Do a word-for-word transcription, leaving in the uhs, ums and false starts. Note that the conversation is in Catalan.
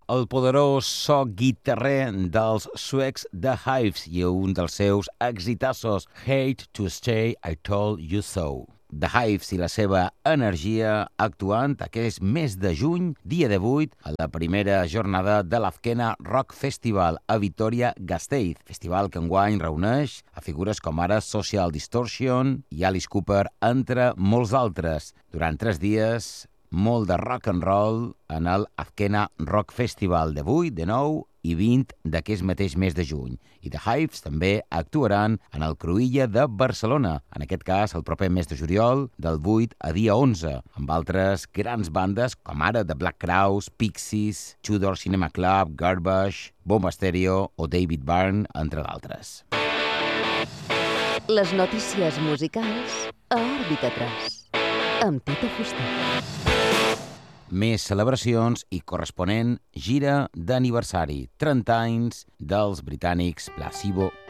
el poderós so guitarrer dels suecs The Hives i un dels seus exitassos, Hate to Stay, I Told You So. The Hives i la seva energia actuant aquest mes de juny, dia divuit, a la primera jornada de l'Azkena Rock Festival a Vitoria-Gasteiz, festival que enguany reuneix a figures com ara Social Distortion i Alice Cooper, entre molts altres. Durant tres dies, molt de rock and roll en el Azkena Rock Festival de vuit, de nou i vint d'aquest mateix mes de juny. I The Hives també actuaran en el Cruïlla de Barcelona, en aquest cas el proper mes de juliol, del vuit a dia onze, amb altres grans bandes com ara The Black Crowes, Pixies, Tudor Cinema Club, Garbage, Bomba Estéreo o David Byrne, entre d'altres. Les notícies musicals a Òrbita tres, amb Tito Fuster. Més celebracions i corresponent gira d'aniversari, trenta anys dels britànics Placebo